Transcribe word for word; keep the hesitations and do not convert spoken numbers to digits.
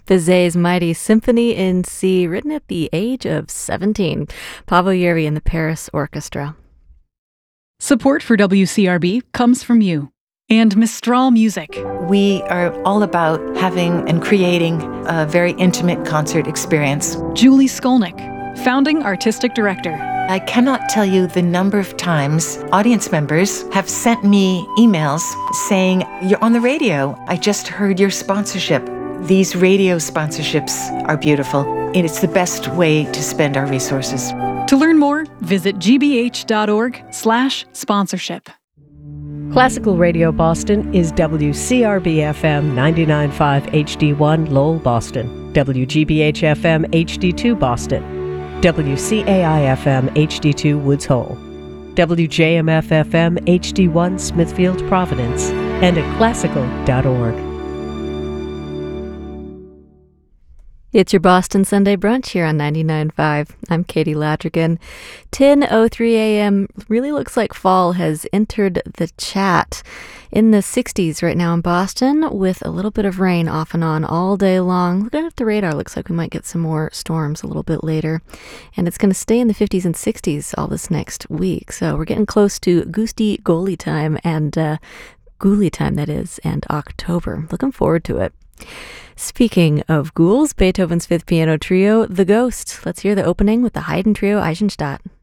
Bizet's Mighty Symphony in C, written at the age of seventeen. Pavel Yerby and the Paris Orchestra. Support for W C R B comes from you and Mistral Music. We are all about having and creating a very intimate concert experience. Julie Skolnick, founding artistic director. I cannot tell you the number of times audience members have sent me emails saying, "You're on the radio. I just heard your sponsorship." These radio sponsorships are beautiful, and it's the best way to spend our resources. To learn more, visit gbh.org slash sponsorship. Classical Radio Boston is W C R B F M ninety-nine point five H D one Lowell, Boston, W G B H F M H D two Boston, W C A I F M H D two Woods Hole, W J M F F M H D one Smithfield, Providence, and at classical dot org. It's your Boston Sunday Brunch here on ninety-nine point five. I'm Katie Ladrigan. ten oh three a.m. Really looks like fall has entered the chat. In the sixties right now in Boston, with a little bit of rain off and on all day long. Looking at the radar, looks like we might get some more storms a little bit later. And it's going to stay in the fifties and sixties all this next week. So we're getting close to Goosty Goalie time and uh, Ghoulie time, that is, and October. Looking forward to it. Speaking of ghouls, Beethoven's Fifth Piano Trio, The Ghost. Let's hear the opening with the Haydn Trio Eisenstadt.